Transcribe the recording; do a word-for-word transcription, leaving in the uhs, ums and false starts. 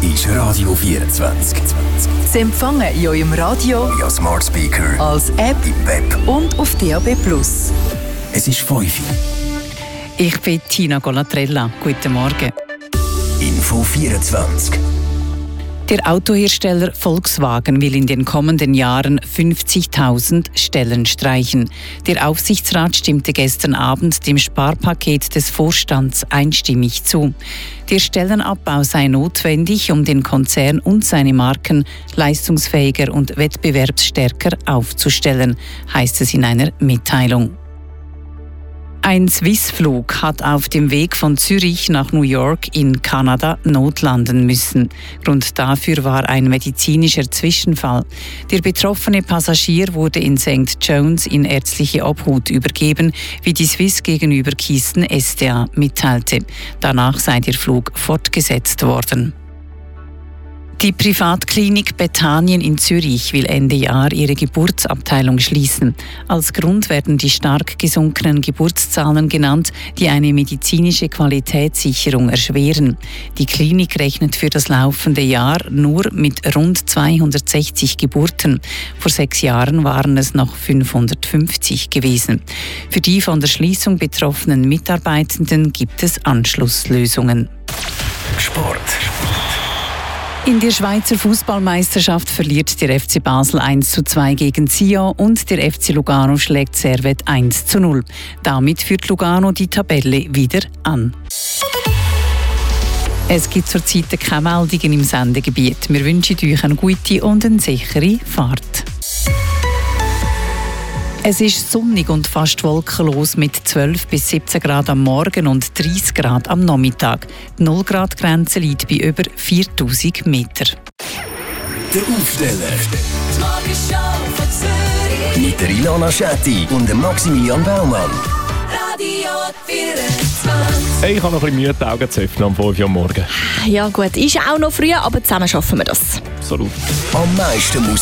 ist Radio vierundzwanzig. Sie empfangen in eurem Radio, via Smart Speaker, als App im Web und auf D A B plus. Es ist fünf. Ich bin Tina Golatrella. Guten Morgen. Info vierundzwanzig. Der Autohersteller Volkswagen will in den kommenden Jahren fünfzigtausend Stellen streichen. Der Aufsichtsrat stimmte gestern Abend dem Sparpaket des Vorstands einstimmig zu. Der Stellenabbau sei notwendig, um den Konzern und seine Marken leistungsfähiger und wettbewerbsstärker aufzustellen, heißt es in einer Mitteilung. Ein Swissflug hat auf dem Weg von Zürich nach New York in Kanada notlanden müssen. Grund dafür war ein medizinischer Zwischenfall. Der betroffene Passagier wurde in Sankt John's in ärztliche Obhut übergeben, wie die Swiss gegenüber Kisten S D A mitteilte. Danach sei der Flug fortgesetzt worden. Die Privatklinik Bethanien in Zürich will Ende Jahr ihre Geburtsabteilung schließen. Als Grund werden die stark gesunkenen Geburtszahlen genannt, die eine medizinische Qualitätssicherung erschweren. Die Klinik rechnet für das laufende Jahr nur mit rund zweihundertsechzig Geburten. Vor sechs Jahren waren es noch fünfhundertfünfzig gewesen. Für die von der Schließung betroffenen Mitarbeitenden gibt es Anschlusslösungen. Sport. In der Schweizer Fußballmeisterschaft verliert der F C Basel eins zu zwei gegen Sion und der F C Lugano schlägt Servette eins zu null. Damit führt Lugano die Tabelle wieder an. Es gibt zurzeit keine Meldungen im Sendegebiet. Wir wünschen euch eine gute und eine sichere Fahrt. Es ist sonnig und fast wolkenlos mit zwölf bis siebzehn Grad am Morgen und dreißig Grad am Nachmittag. Die null Grad Grenze liegt bei über viertausend Meter. Der Aufsteller. Die Morgenshow von Zürich. Mit der Ilona Schetti und dem Maximilian Baumann. Radio vierundzwanzig. Hey, ich habe noch ein bisschen Mühe, die Augen zu öffnen am fünf Uhr am Morgen. Ja gut, ist auch noch früh, aber zusammen schaffen wir das. Absolut. Am meisten Musik.